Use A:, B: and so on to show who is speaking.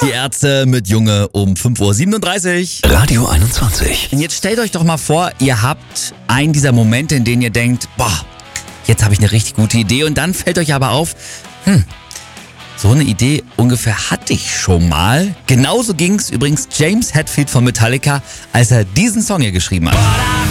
A: Die Ärzte mit Junge um 5:37 Uhr.
B: Radio 21.
A: Und jetzt stellt euch doch mal vor, ihr habt einen dieser Momente, in denen ihr denkt, boah, jetzt habe ich eine richtig gute Idee. Und dann fällt euch aber auf, so eine Idee ungefähr hatte ich schon mal. Genauso ging es übrigens James Hetfield von Metallica, als er diesen Song hier geschrieben hat.